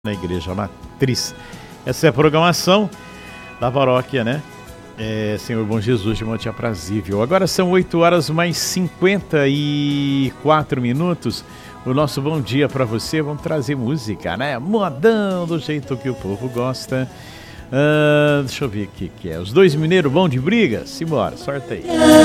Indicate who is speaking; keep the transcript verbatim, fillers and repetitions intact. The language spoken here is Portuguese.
Speaker 1: na Igreja Matriz. Essa é a programação da paróquia, né? É, Senhor Bom Jesus de Monte Aprazível. Agora são oito horas mais cinquenta e quatro minutos. O nosso bom dia para você. Vamos trazer música, né? Modão, do jeito que o povo gosta. Uh, deixa eu ver o que que é. Os Dois Mineiros, bom de briga? Simbora, sorte aí.